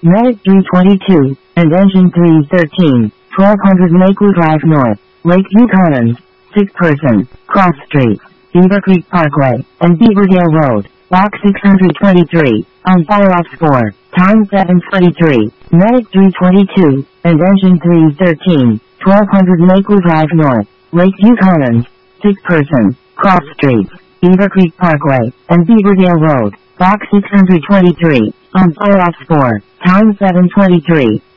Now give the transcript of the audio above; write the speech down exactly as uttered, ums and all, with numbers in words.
Medic three twenty-two, and Engine three thirteen, twelve hundred Lakewood Drive North, Lakeview Commons, six person, Cross Street, Beaver Creek Parkway, and Beaverdale Road, Box six hundred twenty-three, on fire-off score, time seven twenty-three, Medic three twenty-two, and Engine three thirteen, twelve hundred Lakewood Drive North, Lakeview Commons, six person, Cross Street, Beaver Creek Parkway, and Beaverdale Road, Box six hundred twenty-three, on fire-off score, time seven twenty-three.